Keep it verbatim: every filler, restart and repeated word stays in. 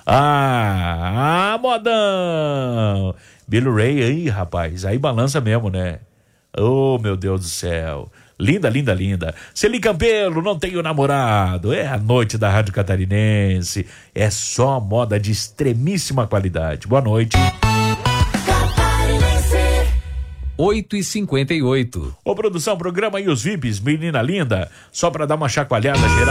Ah, ah, modão! Billy Ray aí, rapaz, aí balança mesmo, né? Oh, meu Deus do céu. Linda, linda, linda. Celi Campelo, não tenho namorado. É a noite da Rádio Catarinense. É só moda de extremíssima qualidade. Boa noite. oito e cinquenta e oito. Ô, produção, programa aí os V I Ps, menina linda. Só pra dar uma chacoalhada geral.